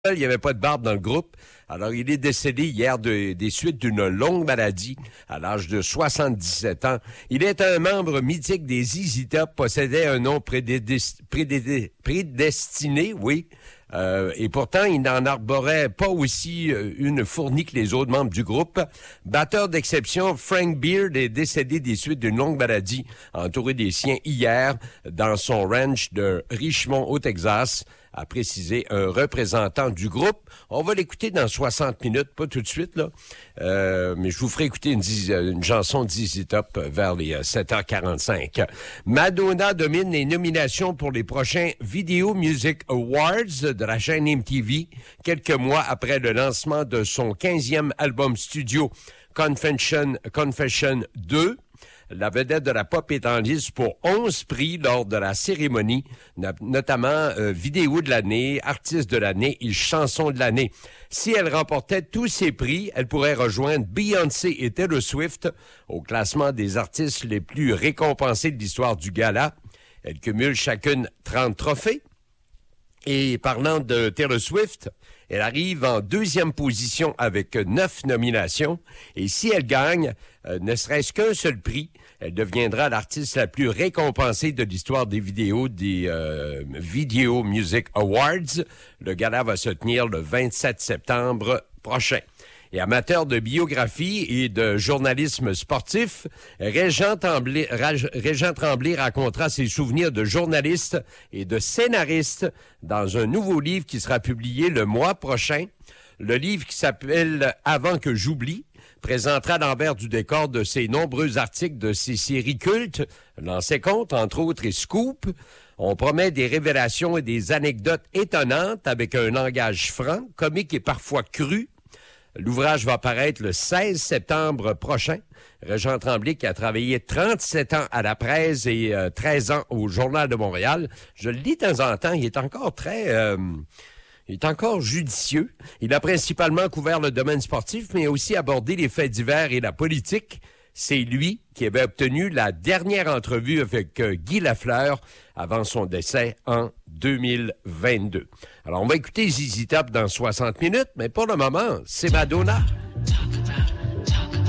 il n'y avait pas de barbe dans le groupe. Alors, il est décédé hier des suites d'une longue maladie à l'âge de 77 ans. Il est un membre mythique des ZZ Top, possédait un nom prédestiné, oui. Et pourtant, il n'en arborait pas aussi une fournie que les autres membres du groupe. Batteur d'exception, Frank Beard est décédé des suites d'une longue maladie, entouré des siens hier dans son ranch de Richmond, au Texas, a précisé un représentant du groupe. On va l'écouter dans 60 minutes, pas tout de suite, là. Mais je vous ferai écouter une chanson de ZZ Top vers les 7h45. Madonna domine les nominations pour les prochains Video Music Awards de la chaîne MTV, quelques mois après le lancement de son 15e album studio, Confession 2. La vedette de la pop est en lice pour 11 prix lors de la cérémonie, notamment vidéo de l'année, artiste de l'année et chanson de l'année. Si elle remportait tous ces prix, elle pourrait rejoindre Beyoncé et Taylor Swift au classement des artistes les plus récompensés de l'histoire du gala. Elles cumulent chacune 30 trophées. Et parlant de Taylor Swift, elle arrive en 2e position avec 9 nominations. Et si elle gagne, ne serait-ce qu'un seul prix, elle deviendra l'artiste la plus récompensée de l'histoire des vidéos des Video Music Awards. Le gala va se tenir le 27 septembre prochain. Et amateur de biographie et de journalisme sportif, Régent Tremblay racontera ses souvenirs de journaliste et de scénariste dans un nouveau livre qui sera publié le mois prochain. Le livre qui s'appelle « Avant que j'oublie » présentera l'envers du décor de ses nombreux articles de ses séries cultes, Lancez compte, entre autres, et Scoop. On promet des révélations et des anecdotes étonnantes avec un langage franc, comique et parfois cru. L'ouvrage va paraître le 16 septembre prochain. Régent Tremblay, qui a travaillé 37 ans à la presse et 13 ans au Journal de Montréal. Je le lis de temps en temps, il est encore il est encore judicieux. Il a principalement couvert le domaine sportif, mais aussi abordé les faits divers et la politique. C'est lui qui avait obtenu la dernière entrevue avec Guy Lafleur avant son décès en 2022. Alors, on va écouter ZZ Top dans 60 minutes, mais pour le moment, c'est Madonna.